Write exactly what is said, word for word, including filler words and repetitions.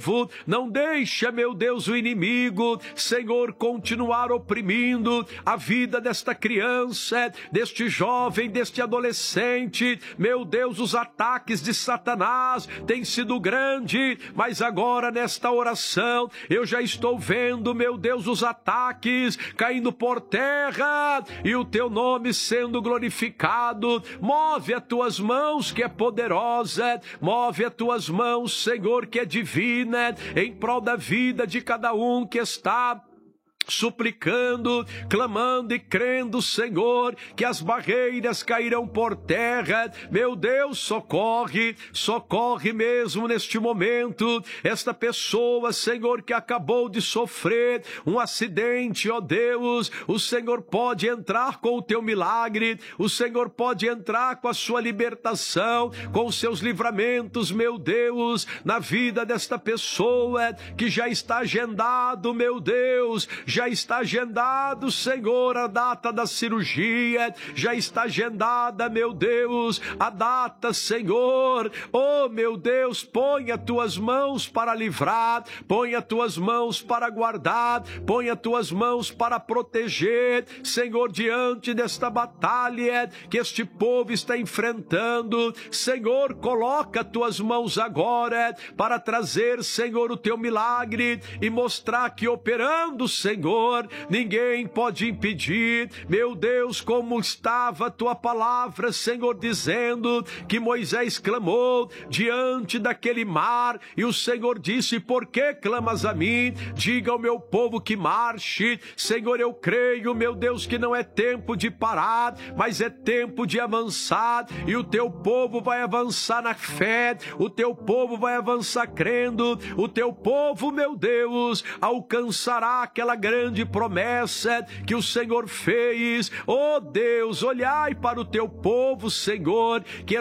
Não deixa, meu Deus, o inimigo, Senhor, continuar oprimindo a vida desta criança, deste jovem, deste adolescente. Meu Deus, os ataques de Satanás têm sido grandes, mas agora nesta oração eu já estou vendo, meu Deus, os ataques caindo por terra e o teu nome sendo glorificado. Move as tuas mãos que é poderosa, move as tuas mãos, Senhor, que é divina, em prol da vida de cada um que está suplicando, clamando e crendo, Senhor, que as barreiras cairão por terra. Meu Deus, socorre, socorre mesmo neste momento esta pessoa, Senhor, que acabou de sofrer um acidente, ó Deus. O Senhor pode entrar com o teu milagre, o Senhor pode entrar com a sua libertação, com os seus livramentos, meu Deus, na vida desta pessoa que já está agendado, meu Deus, já está agendado, Senhor, a data da cirurgia, já está agendada, meu Deus, a data, Senhor. Oh, meu Deus, põe as tuas mãos para livrar, põe as tuas mãos para guardar, põe as tuas mãos para proteger, Senhor, diante desta batalha que este povo está enfrentando. Senhor, coloca as tuas mãos agora para trazer, Senhor, o teu milagre e mostrar que operando, Senhor, ninguém pode impedir. Meu Deus, como estava a tua palavra, Senhor, dizendo que Moisés clamou diante daquele mar e o Senhor disse: por que clamas a mim? Diga ao meu povo que marche. Senhor, eu creio, meu Deus, que não é tempo de parar, mas é tempo de avançar, e o teu povo vai avançar na fé, o teu povo vai avançar crendo, o teu povo, meu Deus, alcançará aquela grande promessa que o Senhor fez. Oh Deus, olhai para o teu povo, Senhor, que